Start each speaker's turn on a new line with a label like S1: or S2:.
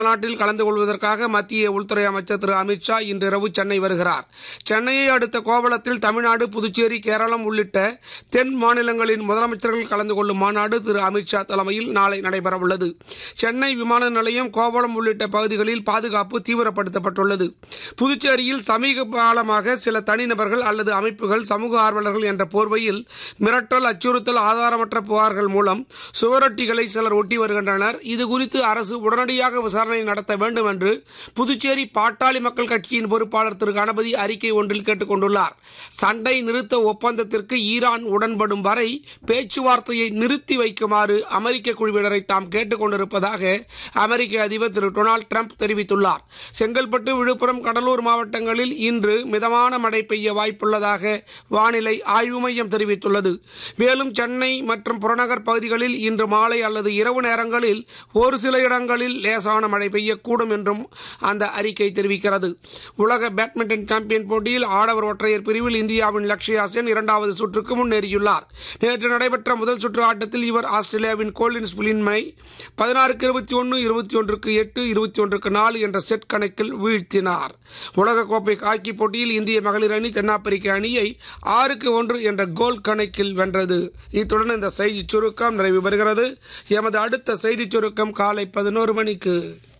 S1: மாநாட்டில் கலந்து கொள்வதற்காக மத்திய உள்துறை அமைச்சர் திரு அமித்ஷா இன்றிரவு சென்னை வருகிறார். சென்னையை அடுத்த கோவளத்தில் தமிழ்நாடு, புதுச்சேரி, கேரளம் உள்ளிட்ட தென் மாநிலங்களின் முதலமைச்சர்கள் கலந்து கொள்ளும் மாநாடு திரு அமித்ஷா தலைமையில் நாளை நடைபெறவுள்ளது. சென்னை விமான நிலையம், கோவளம் உள்ளிட்ட பகுதிகளில் பாதுகாப்பு தீவிரப்படுத்தப்பட்டுள்ளது. புதுச்சேரியில் சமீப காலமாக சில தனிநபர்கள் அல்லது அமைப்புகள் சமூக ஆர்வலர்கள் என்ற போர்வையில் மிரட்டல், அச்சுறுத்தல், ஆதாரமற்ற புகார்கள் மூலம் சுவரொட்டிகளை சிலர் ஒட்டி வருகின்றனர். இதுகுறித்து அரசு உடனடியாக விசாரணை நடத்த வேண்டும் என்று புதுச்சேரி பாட்டாளி மக்கள் கட்சியின் பொறுப்பாளர் திரு கணபதி அறிக்கை ஒன்றில் கேட்டுக் கொண்டுள்ளார். சண்டை நிறுத்த ஒப்பந்தத்திற்கு ஈரான் உடன்படும் வரை பேச்சுவார்த்தையை நிறுத்தி வைக்குமாறு அமெரிக்க குழுவினரை தாம் கேட்டுக் கொண்டிருப்பதாக அமெரிக்க அதிபர் திரு டொனால்டு டிரம்ப் தெரிவித்துள்ளார். செங்கல்பட்டு, விழுப்புரம், கடலூர் மாவட்டங்களில் இன்று மிதமான மழை பெய்ய வாய்ப்புள்ளதாக வானிலை ஆய்வு மையம் தெரிவித்துள்ளது. மேலும் சென்னை மற்றும் புறநகர் பகுதிகளில் இன்று மாலை அல்லது இரவு நேரங்களில் ஒரு சில இடங்களில் லேசான மழை பெய்யக்கூடும் என்றும் அந்த அறிக்கை தெரிவிக்கிறது. உலக பேட்மிண்டன் சாம்பியன் போட்டியில் ஆடவர் ஒற்றையர் பிரிவில் இந்தியாவின் லக்ஷயா சென் இரண்டாவது சுற்றுக்கு முன்னேறியுள்ளார். நேற்று நடைபெற்ற முதல் சுற்று ஆட்டத்தில் இவர் ஆஸ்திரேலியாவின் கோலின்ஸ் புலின்மை 16-21, 21-8, 21-4 என்ற செட் கணக்கில் வீழ்த்தினார். உலகக்கோப்பை ஹாக்கி போட்டியில் இந்திய மகளிர் அணி தென்னாப்பிரிக்க அணியை 6-1 என்ற கோல் கணக்கில் வென்றது. இத்துடன் இந்த செய்தி சுருக்கம் நிறைவு பெறுகிறது. எமது அடுத்த செய்தி சுருக்கம் காலை 11 மணிக்கு.